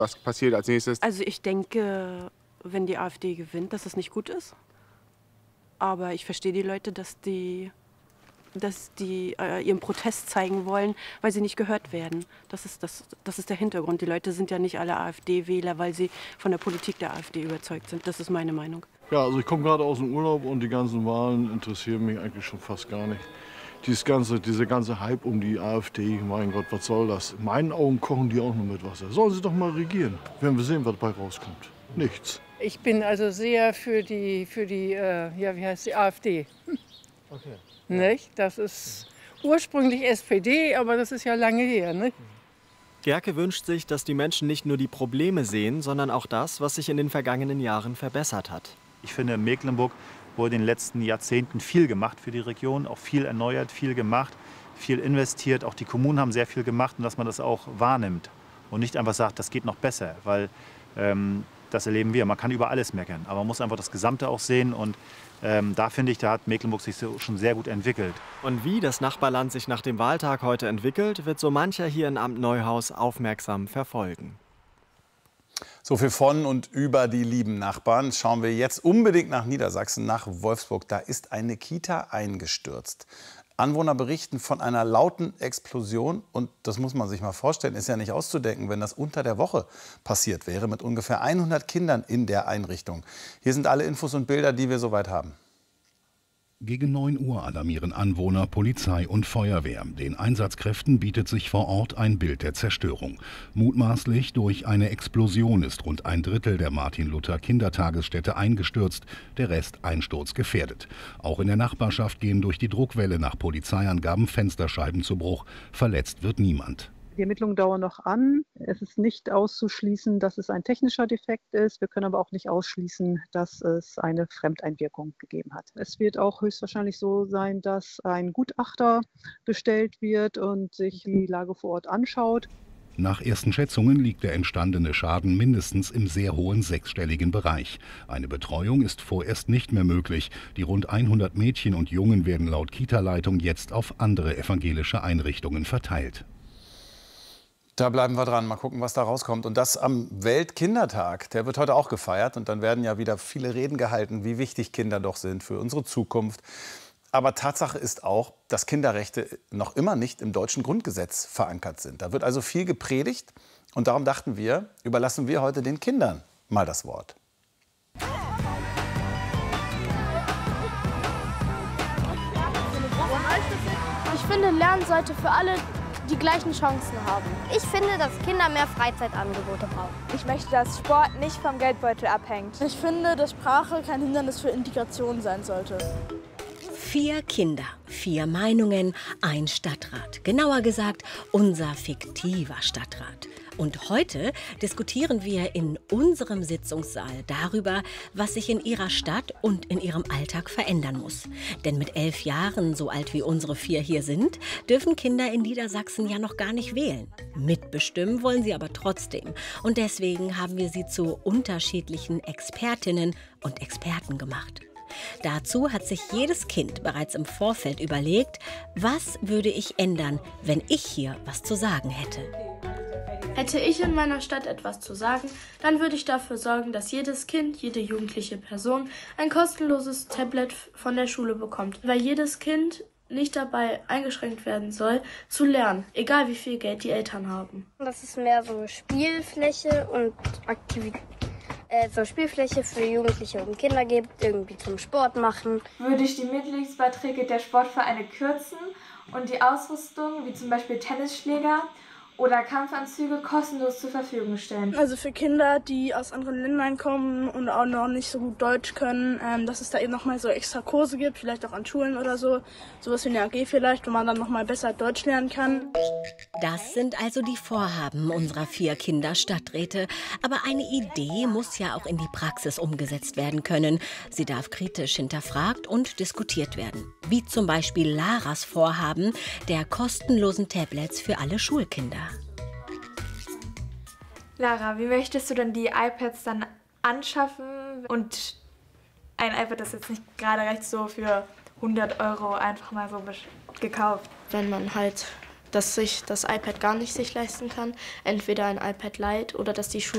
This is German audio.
Was passiert als nächstes? Also ich denke, wenn die AfD gewinnt, dass es nicht gut ist. Aber ich verstehe die Leute, dass die ihren Protest zeigen wollen, weil sie nicht gehört werden. Das ist der Hintergrund. Die Leute sind ja nicht alle AfD-Wähler, weil sie von der Politik der AfD überzeugt sind. Das ist meine Meinung. Ja, also ich komme gerade aus dem Urlaub und die ganzen Wahlen interessieren mich eigentlich schon fast gar nicht. Dieser ganze Hype um die AfD, mein Gott, was soll das? In meinen Augen kochen die auch nur mit Wasser. Sollen sie doch mal regieren. Werden wir sehen, was dabei rauskommt. Nichts. Ich bin also sehr für die wie heißt die AfD. Okay. Nicht? Das ist ursprünglich SPD, aber das ist ja lange her. Nicht? Gerke wünscht sich, dass die Menschen nicht nur die Probleme sehen, sondern auch das, was sich in den vergangenen Jahren verbessert hat. Ich finde, in Mecklenburg wurde in den letzten Jahrzehnten viel gemacht für die Region, auch viel erneuert, viel gemacht, viel investiert. Auch die Kommunen haben sehr viel gemacht und dass man das auch wahrnimmt und nicht einfach sagt, das geht noch besser, weil das erleben wir. Man kann über alles meckern, aber man muss einfach das Gesamte auch sehen und da finde ich, da hat Mecklenburg sich schon sehr gut entwickelt. Und wie das Nachbarland sich nach dem Wahltag heute entwickelt, wird so mancher hier in Amt Neuhaus aufmerksam verfolgen. So viel von und über die lieben Nachbarn. Schauen wir jetzt unbedingt nach Niedersachsen, nach Wolfsburg. Da ist eine Kita eingestürzt. Anwohner berichten von einer lauten Explosion. Und das muss man sich mal vorstellen, ist ja nicht auszudenken, wenn das unter der Woche passiert wäre, mit ungefähr 100 Kindern in der Einrichtung. Hier sind alle Infos und Bilder, die wir soweit haben. Gegen 9 Uhr alarmieren Anwohner, Polizei und Feuerwehr. Den Einsatzkräften bietet sich vor Ort ein Bild der Zerstörung. Mutmaßlich durch eine Explosion ist rund ein Drittel der Martin-Luther-Kindertagesstätte eingestürzt, der Rest einsturzgefährdet. Auch in der Nachbarschaft gehen durch die Druckwelle nach Polizeiangaben Fensterscheiben zu Bruch. Verletzt wird niemand. Die Ermittlungen dauern noch an. Es ist nicht auszuschließen, dass es ein technischer Defekt ist. Wir können aber auch nicht ausschließen, dass es eine Fremdeinwirkung gegeben hat. Es wird auch höchstwahrscheinlich so sein, dass ein Gutachter bestellt wird und sich die Lage vor Ort anschaut. Nach ersten Schätzungen liegt der entstandene Schaden mindestens im sehr hohen sechsstelligen Bereich. Eine Betreuung ist vorerst nicht mehr möglich. Die rund 100 Mädchen und Jungen werden laut Kita-Leitung jetzt auf andere evangelische Einrichtungen verteilt. Da bleiben wir dran, mal gucken, was da rauskommt. Und das am Weltkindertag, der wird heute auch gefeiert. Und dann werden ja wieder viele Reden gehalten, wie wichtig Kinder doch sind für unsere Zukunft. Aber Tatsache ist auch, dass Kinderrechte noch immer nicht im deutschen Grundgesetz verankert sind. Da wird also viel gepredigt. Und darum dachten wir, überlassen wir heute den Kindern mal das Wort. Ich finde, Lernen sollte für alle die gleichen Chancen haben. Ich finde, dass Kinder mehr Freizeitangebote brauchen. Ich möchte, dass Sport nicht vom Geldbeutel abhängt. Ich finde, dass Sprache kein Hindernis für Integration sein sollte. 4 Kinder, 4 Meinungen, ein Stadtrat. Genauer gesagt, unser fiktiver Stadtrat. Und heute diskutieren wir in unserem Sitzungssaal darüber, was sich in Ihrer Stadt und in Ihrem Alltag verändern muss. Denn mit 11 Jahren, so alt wie unsere 4 hier sind, dürfen Kinder in Niedersachsen ja noch gar nicht wählen. Mitbestimmen wollen sie aber trotzdem. Und deswegen haben wir sie zu unterschiedlichen Expertinnen und Experten gemacht. Dazu hat sich jedes Kind bereits im Vorfeld überlegt, was würde ich ändern, wenn ich hier was zu sagen hätte. Hätte ich in meiner Stadt etwas zu sagen, dann würde ich dafür sorgen, dass jedes Kind, jede jugendliche Person ein kostenloses Tablet von der Schule bekommt, weil jedes Kind nicht dabei eingeschränkt werden soll, zu lernen, egal wie viel Geld die Eltern haben. Das ist mehr so Spielfläche und so Spielfläche für Jugendliche und Kinder gibt, irgendwie zum Sport machen. Würde ich die Mitgliedsbeiträge der Sportvereine kürzen und die Ausrüstung, wie zum Beispiel Tennisschläger oder Kampfanzüge, kostenlos zur Verfügung stellen. Also für Kinder, die aus anderen Ländern kommen und auch noch nicht so gut Deutsch können, dass es da eben nochmal so extra Kurse gibt, vielleicht auch an Schulen oder so. Sowas wie eine AG vielleicht, wo man dann nochmal besser Deutsch lernen kann. Das sind also die Vorhaben unserer 4 Kinderstadträte. Aber eine Idee muss ja auch in die Praxis umgesetzt werden können. Sie darf kritisch hinterfragt und diskutiert werden. Wie zum Beispiel Laras Vorhaben der kostenlosen Tablets für alle Schulkinder. Lara, wie möchtest du denn die iPads dann anschaffen? Und ein iPad ist jetzt nicht gerade recht so für 100 € einfach mal so gekauft. Wenn man halt, dass sich das iPad gar nicht sich leisten kann, entweder ein iPad Lite oder dass die Schule